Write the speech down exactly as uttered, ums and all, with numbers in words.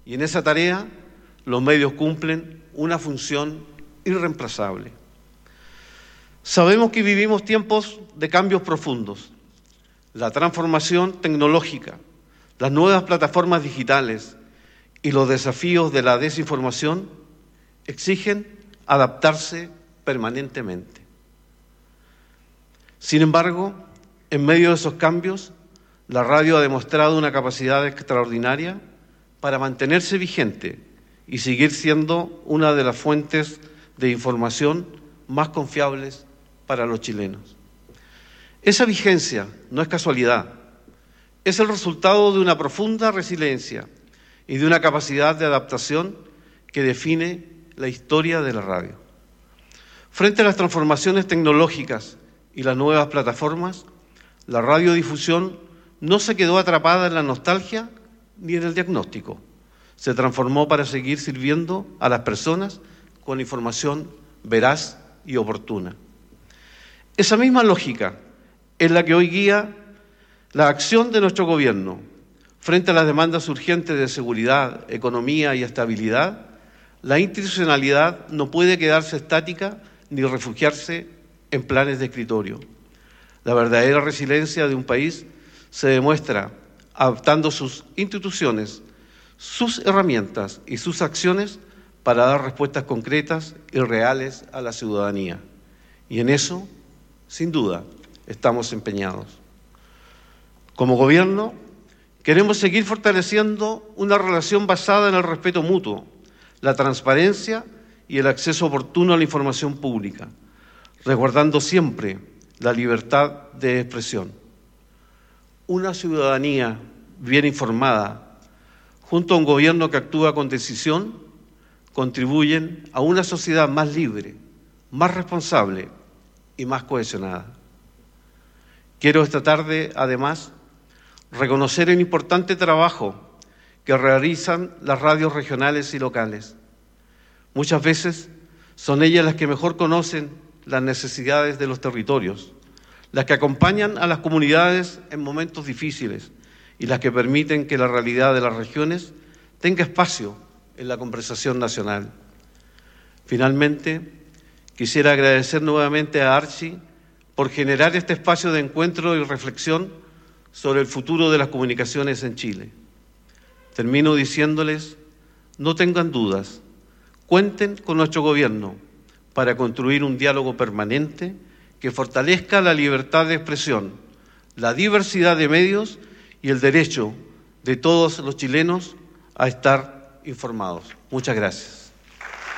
Y en esa tarea los medios cumplen una función irreemplazable. Sabemos que vivimos tiempos de cambios profundos. La transformación tecnológica, las nuevas plataformas digitales y los desafíos de la desinformación exigen adaptarse permanentemente. Sin embargo, en medio de esos cambios, la radio ha demostrado una capacidad extraordinaria para mantenerse vigente y seguir siendo una de las fuentes de información más confiables para los chilenos. Esa vigencia no es casualidad, es el resultado de una profunda resiliencia y de una capacidad de adaptación que define la historia de la radio. Frente a las transformaciones tecnológicas y las nuevas plataformas, la radiodifusión no se quedó atrapada en la nostalgia ni en el diagnóstico. Se transformó para seguir sirviendo a las personas con información veraz y oportuna. Esa misma lógica es la que hoy guía la acción de nuestro gobierno. Frente a las demandas urgentes de seguridad, economía y estabilidad, la institucionalidad no puede quedarse estática ni refugiarse en planes de escritorio. La verdadera resiliencia de un país se demuestra adaptando sus instituciones, sus herramientas y sus acciones para dar respuestas concretas y reales a la ciudadanía. Y en eso, sin duda, estamos empeñados. Como gobierno, queremos seguir fortaleciendo una relación basada en el respeto mutuo, la transparencia y el acceso oportuno a la información pública, resguardando siempre la libertad de expresión. Una ciudadanía bien informada, junto a un gobierno que actúa con decisión, contribuyen a una sociedad más libre, más responsable y más cohesionada. Quiero esta tarde, además, reconocer el importante trabajo que realizan las radios regionales y locales. Muchas veces son ellas las que mejor conocen las necesidades de los territorios, las que acompañan a las comunidades en momentos difíciles y las que permiten que la realidad de las regiones tenga espacio en la conversación nacional. Finalmente, quisiera agradecer nuevamente a Archie por generar este espacio de encuentro y reflexión sobre el futuro de las comunicaciones en Chile. Termino diciéndoles, no tengan dudas, cuenten con nuestro gobierno para construir un diálogo permanente que fortalezca la libertad de expresión, la diversidad de medios y el derecho de todos los chilenos a estar informados. Muchas gracias.